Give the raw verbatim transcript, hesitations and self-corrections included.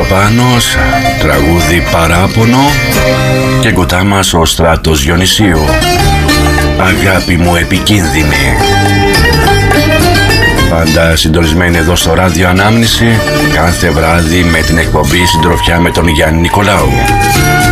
Παπάνος, τραγούδι Παράπονο, και κοντά μας ο Στράτος Διονυσίου, Αγάπη μου επικίνδυνη. Πάντα συντονισμένοι εδώ στο Ράδιο Ανάμνηση, κάθε βράδυ με την εκπομπή Συντροφιά με τον Γιάννη Νικολάου.